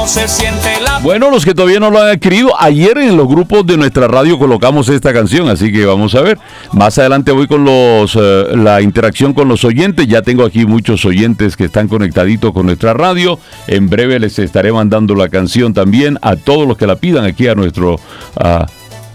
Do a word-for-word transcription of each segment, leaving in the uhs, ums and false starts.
cómo se siente la... Bueno, los que todavía no lo han adquirido, ayer en los grupos de nuestra radio colocamos esta canción, así que vamos a ver. Más adelante voy con los uh, la interacción con los oyentes. Ya tengo aquí muchos oyentes que están conectaditos con nuestra radio. En breve les estaré mandando la canción también a todos los que la pidan aquí a nuestro... Uh,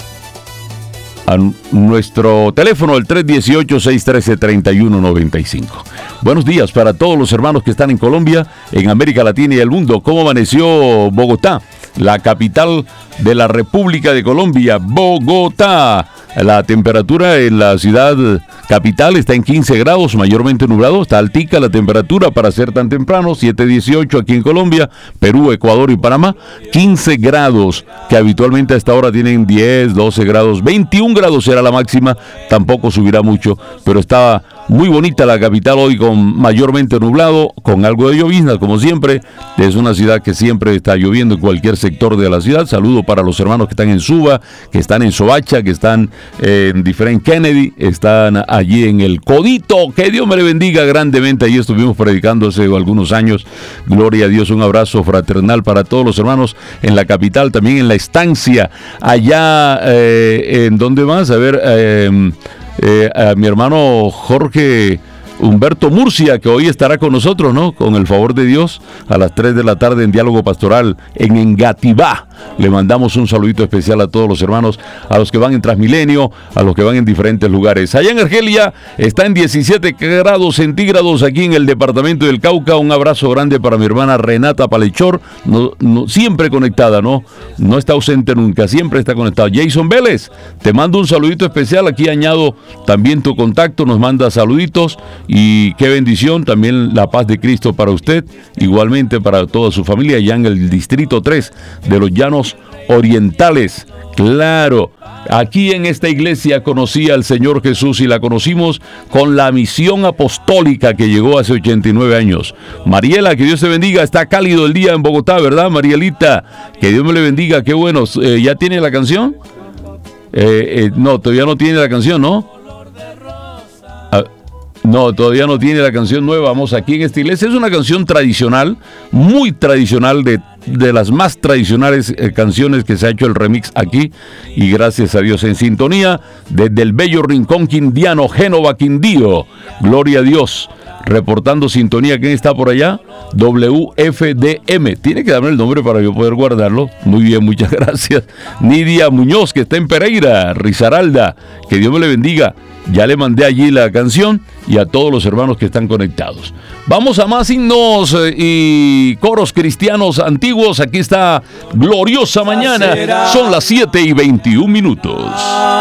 a nuestro teléfono, el tres uno ocho, seis uno tres, tres uno nueve cinco. Buenos días para todos los hermanos que están en Colombia, en América Latina y el mundo. ¿Cómo amaneció Bogotá, la capital de la República de Colombia? Bogotá. La temperatura en la ciudad capital está en quince grados, mayormente nublado. Está altica la temperatura para ser tan temprano, siete dieciocho aquí en Colombia, Perú, Ecuador y Panamá. quince grados, que habitualmente a esta hora tienen diez, doce grados. veintiún grados será la máxima, tampoco subirá mucho, pero está muy bonita la capital hoy, con mayormente nublado, con algo de llovizna, como siempre. Es una ciudad que siempre está lloviendo en cualquier sector de la ciudad. Saludo para los hermanos que están en Suba, que están en Soacha, que están en diferente Kennedy, están allí en el Codito. Que Dios me le bendiga grandemente. Allí estuvimos predicando hace algunos años. Gloria a Dios, un abrazo fraternal para todos los hermanos en la capital, también en la estancia. Allá, eh, ¿en dónde más? A ver, eh, eh, a mi hermano Jorge Humberto Murcia, que hoy estará con nosotros, ¿no? Con el favor de Dios, a las tres de la tarde en Diálogo Pastoral en Engativá. Le mandamos un saludito especial a todos los hermanos, a los que van en Transmilenio, a los que van en diferentes lugares. Allá en Argelia está en diecisiete grados centígrados, aquí en el departamento del Cauca. Un abrazo grande para mi hermana Renata Palechor, no, no, siempre conectada, ¿no? No está ausente nunca, siempre está conectada. Jason Vélez, te mando un saludito especial. Aquí añado también tu contacto, nos manda saluditos. Y qué bendición, también la paz de Cristo para usted, igualmente para toda su familia, allá en el distrito tres de los Llanos Orientales. Claro, aquí en esta iglesia conocí al Señor Jesús y la conocimos con la misión apostólica que llegó hace ochenta y nueve años. Mariela, que Dios te bendiga, está cálido el día en Bogotá, ¿verdad, Marielita? Que Dios me le bendiga, qué bueno. Eh, ¿Ya tiene la canción? Eh, eh, no, todavía no tiene la canción, ¿no? Ah, No, todavía no tiene la canción nueva. Vamos, aquí en esta iglesia es una canción tradicional, muy tradicional, de, de las más tradicionales eh, canciones que se ha hecho el remix aquí, y gracias a Dios en sintonía desde el bello rincón quindiano, Génova Quindío. Gloria a Dios. Reportando sintonía. ¿Quién está por allá? W F D M. Tiene que darme el nombre para yo poder guardarlo. Muy bien, muchas gracias. Nidia Muñoz, que está en Pereira. Risaralda, que Dios me le bendiga. Ya le mandé allí la canción, y a todos los hermanos que están conectados. Vamos a más himnos eh, y coros cristianos antiguos. Aquí está Gloriosa Mañana. Son las siete y veintiún minutos.